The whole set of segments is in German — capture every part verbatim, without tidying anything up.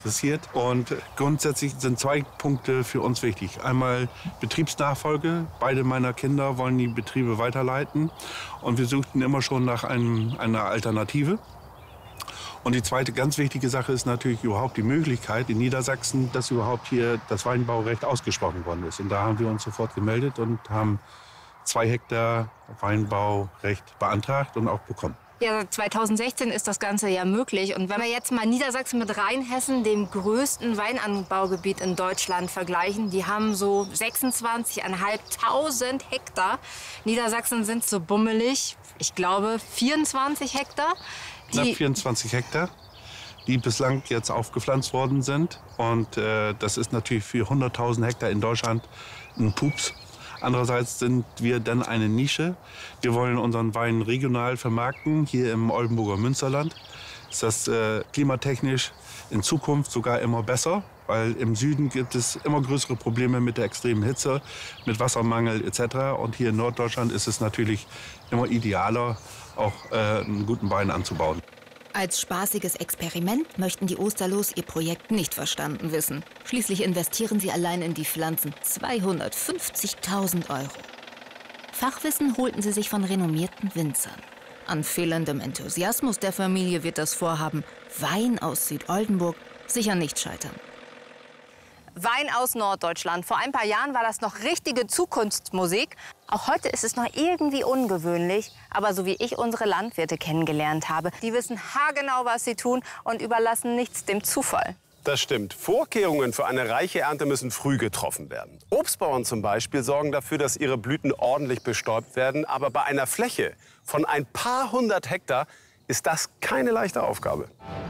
interessiert. Und grundsätzlich sind zwei Punkte für uns wichtig. Einmal Betriebsnachfolge. Beide meiner Kinder wollen die Betriebe weiterleiten. Und wir suchten immer schon nach einem, einer Alternative. Und die zweite ganz wichtige Sache ist natürlich überhaupt die Möglichkeit in Niedersachsen, dass überhaupt hier das Weinbaurecht ausgesprochen worden ist. Und da haben wir uns sofort gemeldet und haben zwei Hektar Weinbaurecht beantragt und auch bekommen. Ja, zweitausendsechzehn ist das Ganze ja möglich. Und wenn wir jetzt mal Niedersachsen mit Rheinhessen, dem größten Weinanbaugebiet in Deutschland, vergleichen, die haben so sechsundzwanzigtausendfünfhundert Hektar. Niedersachsen sind so bummelig, ich glaube, vierundzwanzig Hektar. Knapp vierundzwanzig Hektar, die bislang jetzt aufgepflanzt worden sind. Und äh, das ist natürlich für hunderttausend Hektar in Deutschland ein Pups. Andererseits sind wir dann eine Nische. Wir wollen unseren Wein regional vermarkten, hier im Oldenburger Münsterland. Ist das äh, klimatechnisch in Zukunft sogar immer besser, weil im Süden gibt es immer größere Probleme mit der extremen Hitze, mit Wassermangel et cetera. Und hier in Norddeutschland ist es natürlich immer idealer, auch äh, einen guten Wein anzubauen. Als spaßiges Experiment möchten die Osterloos ihr Projekt nicht verstanden wissen. Schließlich investieren sie allein in die Pflanzen zweihundertfünfzigtausend Euro. Fachwissen holten sie sich von renommierten Winzern. An fehlendem Enthusiasmus der Familie wird das Vorhaben Wein aus Südoldenburg sicher nicht scheitern. Wein aus Norddeutschland. Vor ein paar Jahren war das noch richtige Zukunftsmusik. Auch heute ist es noch irgendwie ungewöhnlich. Aber so wie ich unsere Landwirte kennengelernt habe, die wissen haargenau, was sie tun und überlassen nichts dem Zufall. Das stimmt. Vorkehrungen für eine reiche Ernte müssen früh getroffen werden. Obstbauern zum Beispiel sorgen dafür, dass ihre Blüten ordentlich bestäubt werden. Aber bei einer Fläche von ein paar hundert Hektar ist das keine leichte Aufgabe.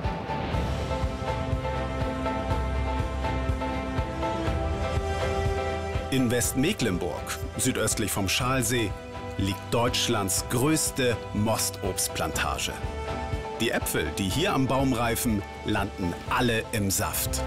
In Westmecklenburg, südöstlich vom Schalsee, liegt Deutschlands größte Mostobstplantage. Die Äpfel, die hier am Baum reifen, landen alle im Saft.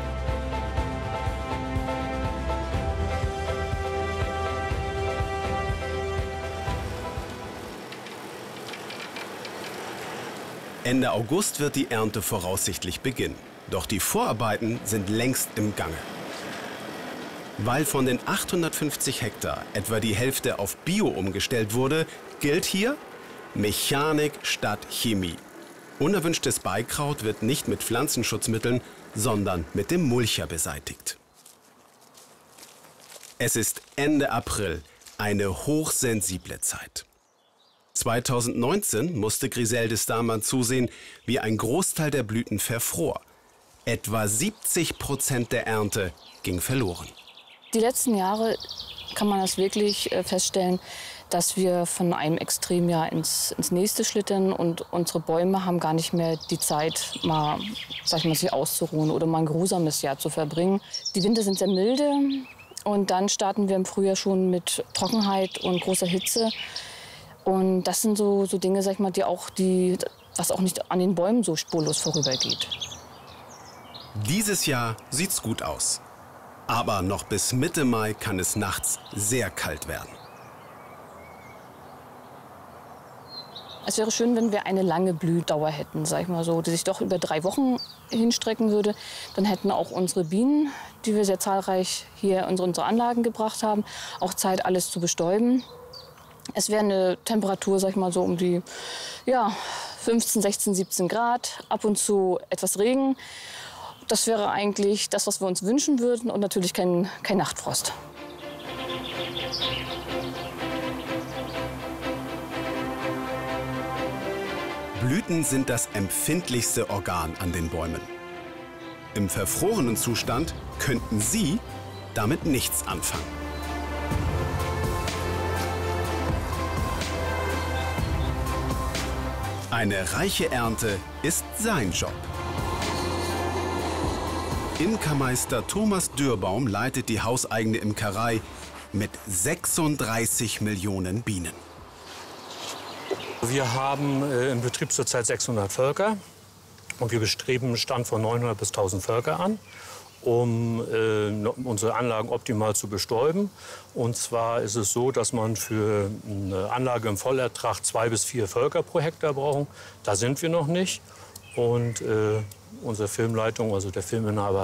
Ende August wird die Ernte voraussichtlich beginnen. Doch die Vorarbeiten sind längst im Gange. Weil von den achthundertfünfzig Hektar etwa die Hälfte auf Bio umgestellt wurde, gilt hier Mechanik statt Chemie. Unerwünschtes Beikraut wird nicht mit Pflanzenschutzmitteln, sondern mit dem Mulcher beseitigt. Es ist Ende April, eine hochsensible Zeit. zweitausendneunzehn musste Griselda Stamann zusehen, wie ein Großteil der Blüten verfror. Etwa siebzig Prozent der Ernte ging verloren. Die letzten Jahre kann man das wirklich feststellen, dass wir von einem Extremjahr ins, ins nächste schlittern und unsere Bäume haben gar nicht mehr die Zeit, mal, sag ich mal, sich auszuruhen oder mal ein geruhsames Jahr zu verbringen. Die Winter sind sehr milde und dann starten wir im Frühjahr schon mit Trockenheit und großer Hitze. Und das sind so, so Dinge, sag ich mal, die auch die, was auch nicht an den Bäumen so spurlos vorübergeht. Dieses Jahr sieht's gut aus. Aber noch bis Mitte Mai kann es nachts sehr kalt werden. Es wäre schön, wenn wir eine lange Blühdauer hätten, sag ich mal so, die sich doch über drei Wochen hinstrecken würde. Dann hätten auch unsere Bienen, die wir sehr zahlreich hier in unsere Anlagen gebracht haben, auch Zeit, alles zu bestäuben. Es wäre eine Temperatur, sag ich mal so, um die ja, fünfzehn, sechzehn, siebzehn Grad, ab und zu etwas Regen. Das wäre eigentlich das, was wir uns wünschen würden und natürlich kein, kein Nachtfrost. Blüten sind das empfindlichste Organ an den Bäumen. Im verfrorenen Zustand könnten Sie damit nichts anfangen. Eine reiche Ernte ist sein Job. Imkermeister Thomas Dürrbaum leitet die hauseigene Imkerei mit sechsunddreißig Millionen Bienen. Wir haben äh, im Betrieb zurzeit sechshundert Völker und wir bestreben einen Stand von neunhundert bis tausend Völker an, um äh, unsere Anlagen optimal zu bestäuben. Und zwar ist es so, dass man für eine Anlage im Vollertrag zwei bis vier Völker pro Hektar braucht. Da sind wir noch nicht. Und äh, unsere Filmleitung, also der Filminhaber